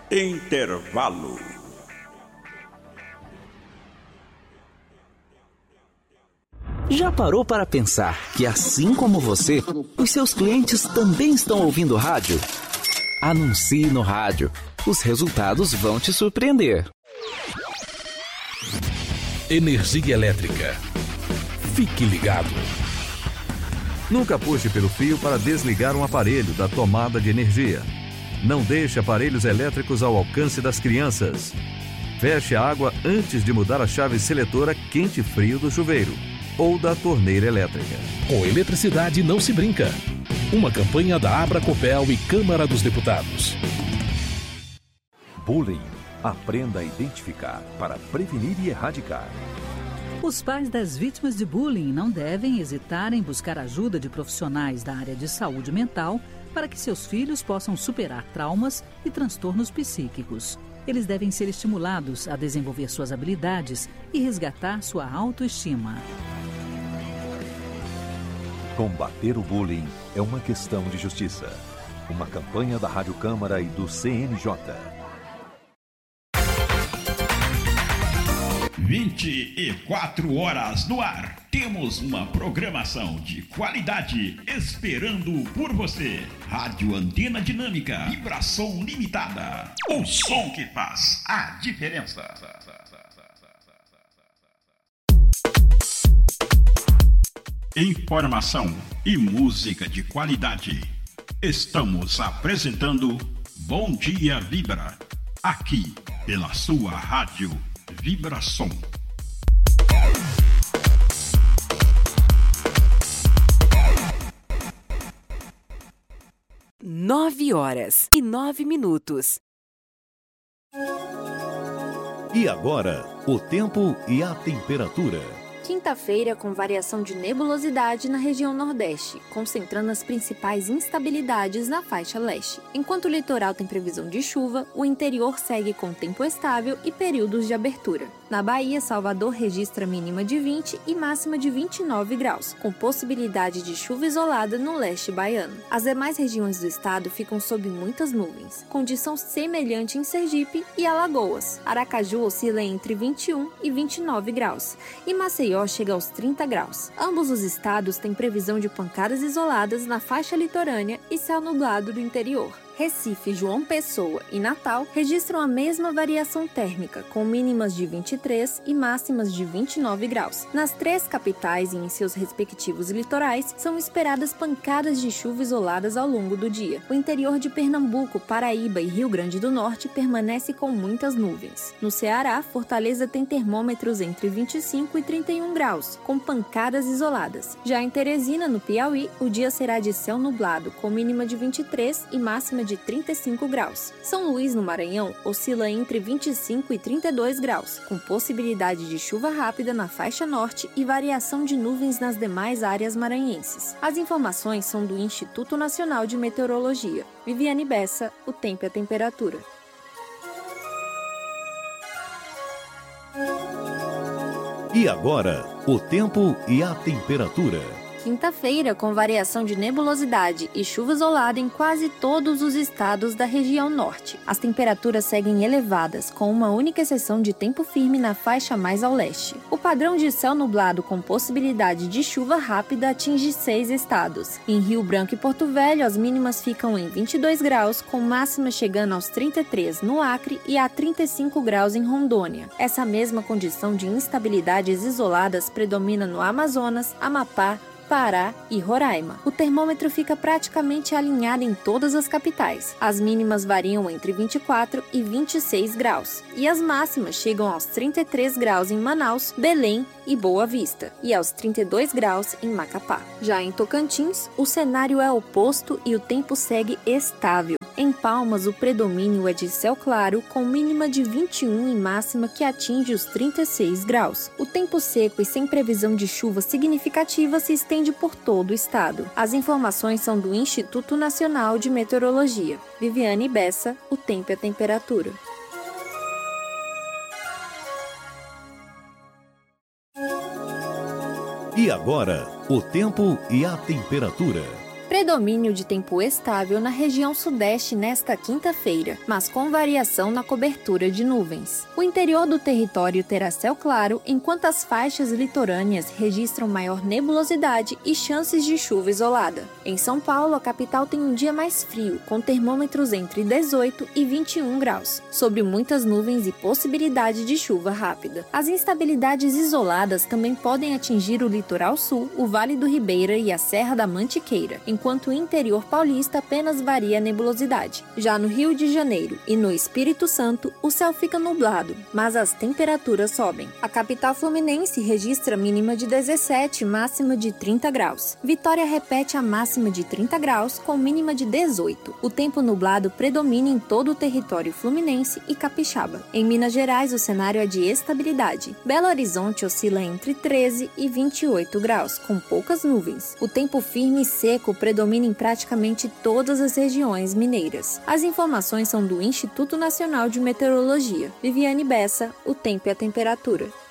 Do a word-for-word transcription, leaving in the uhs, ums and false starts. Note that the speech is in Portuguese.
Intervalo. Já parou para pensar que, assim como você, os seus clientes também estão ouvindo rádio? Anuncie no rádio. Os resultados vão te surpreender. Energia elétrica. Fique ligado. Nunca puxe pelo fio para desligar um aparelho da tomada de energia. Não deixe aparelhos elétricos ao alcance das crianças. Feche a água antes de mudar a chave seletora quente e frio do chuveiro ou da torneira elétrica. Com eletricidade não se brinca. Uma campanha da Abracopel e Câmara dos Deputados. Bullying. Aprenda a identificar para prevenir e erradicar. Os pais das vítimas de bullying não devem hesitar em buscar ajuda de profissionais da área de saúde mental para que seus filhos possam superar traumas e transtornos psíquicos. Eles devem ser estimulados a desenvolver suas habilidades e resgatar sua autoestima. Combater o bullying é uma questão de justiça. Uma campanha da Rádio Câmara e do C N J. vinte e quatro horas no ar. Temos uma programação de qualidade esperando por você. Rádio Antena Dinâmica, vibração limitada. O som que faz a diferença. Informação e música de qualidade. Estamos apresentando Bom Dia Vibra, aqui pela sua rádio Vibração. Nove horas e nove minutos. E agora, o tempo e a temperatura. Quinta-feira com variação de nebulosidade na região nordeste, concentrando as principais instabilidades na faixa leste. Enquanto o litoral tem previsão de chuva, o interior segue com tempo estável e períodos de abertura. Na Bahia, Salvador registra mínima de vinte e máxima de vinte e nove graus, com possibilidade de chuva isolada no leste baiano. As demais regiões do estado ficam sob muitas nuvens, condição semelhante em Sergipe e Alagoas. Aracaju oscila entre vinte e um e vinte e nove graus, e Maceió chega aos trinta graus. Ambos os estados têm previsão de pancadas isoladas na faixa litorânea e céu nublado do interior. Recife, João Pessoa e Natal registram a mesma variação térmica, com mínimas de vinte e três e máximas de vinte e nove graus. Nas três capitais e em seus respectivos litorais, são esperadas pancadas de chuva isoladas ao longo do dia. O interior de Pernambuco, Paraíba e Rio Grande do Norte permanece com muitas nuvens. No Ceará, Fortaleza tem termômetros entre vinte e cinco e trinta e um graus, com pancadas isoladas. Já em Teresina, no Piauí, o dia será de céu nublado, com mínima de vinte e três e máxima de trinta e cinco graus. São Luís, no Maranhão, oscila entre vinte e cinco e trinta e dois graus, com possibilidade de chuva rápida na faixa norte e variação de nuvens nas demais áreas maranhenses. As informações são do Instituto Nacional de Meteorologia. Viviane Bessa, o tempo e a temperatura. E agora, o tempo e a temperatura. Quinta-feira, com variação de nebulosidade e chuva isolada em quase todos os estados da região norte. As temperaturas seguem elevadas, com uma única exceção de tempo firme na faixa mais ao leste. O padrão de céu nublado com possibilidade de chuva rápida atinge seis estados. Em Rio Branco e Porto Velho, as mínimas ficam em vinte e dois graus, com máxima chegando aos trinta e três no Acre e a trinta e cinco graus em Rondônia. Essa mesma condição de instabilidades isoladas predomina no Amazonas, Amapá, Pará e Roraima. O termômetro fica praticamente alinhado em todas as capitais. As mínimas variam entre vinte e quatro e vinte e seis graus. E as máximas chegam aos trinta e três graus em Manaus, Belém e Boa Vista. E aos trinta e dois graus em Macapá. Já em Tocantins, o cenário é oposto e o tempo segue estável. Em Palmas, o predomínio é de céu claro, com mínima de vinte e um e máxima que atinge os trinta e seis graus. O tempo seco e sem previsão de chuva significativa se estende por todo o estado. As informações são do Instituto Nacional de Meteorologia. Viviane Bessa, o tempo e a temperatura. E agora, o tempo e a temperatura. Predomínio de tempo estável na região sudeste nesta quinta-feira, mas com variação na cobertura de nuvens. O interior do território terá céu claro, enquanto as faixas litorâneas registram maior nebulosidade e chances de chuva isolada. Em São Paulo, a capital tem um dia mais frio, com termômetros entre dezoito e vinte e um graus, sobre muitas nuvens e possibilidade de chuva rápida. As instabilidades isoladas também podem atingir o litoral sul, o Vale do Ribeira e a Serra da Mantiqueira, enquanto o interior paulista apenas varia a nebulosidade. Já no Rio de Janeiro e no Espírito Santo, o céu fica nublado, mas as temperaturas sobem. A capital fluminense registra mínima de dezessete e máxima de trinta graus. Vitória repete a máxima de trinta graus com mínima de dezoito. O tempo nublado predomina em todo o território fluminense e capixaba. Em Minas Gerais, o cenário é de estabilidade. Belo Horizonte oscila entre treze e vinte e oito graus, com poucas nuvens. O tempo firme e seco predomina em praticamente todas as regiões mineiras. As informações são do Instituto Nacional de Meteorologia. Viviane Bessa, o tempo e a temperatura.